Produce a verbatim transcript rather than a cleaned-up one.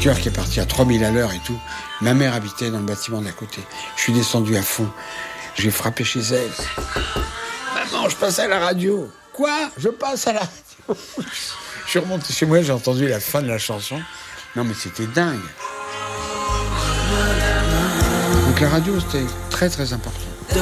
cœur qui est parti à trois mille à l'heure et tout. Ma mère habitait dans le bâtiment d'à côté. Je suis descendu à fond. J'ai frappé chez elle. Maman, je passe à la radio. Quoi ? Je passe à la radio. Je suis remonté chez moi, j'ai entendu la fin de la chanson. Non, mais c'était dingue. Donc la radio, c'était très très important.